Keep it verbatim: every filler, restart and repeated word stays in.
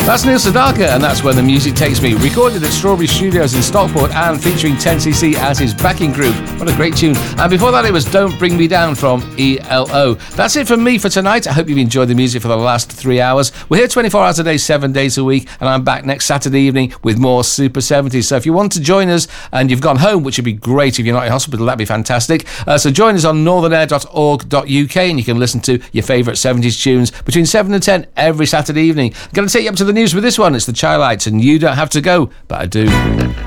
That's Neil Sedaka, and that's When the Music Takes Me, recorded at Strawberry Studios in Stockport and featuring ten C C as his backing group. What a great tune. And before that, it was Don't Bring Me Down from E L O. That's it from me for tonight. I hope you've enjoyed the music for the last three hours. We're here twenty-four hours a day, seven days a week, and I'm back next Saturday evening with more Super seventies. So if you want to join us and you've gone home, which would be great if you're not in hospital, that'd be fantastic. Uh, so join us on northern air dot org dot U K, and you can listen to your favourite seventies tunes between seven and ten every Saturday evening. I'm going to take you up to the news with this one. It's the Chilites, and You Don't Have to Go, but I Do.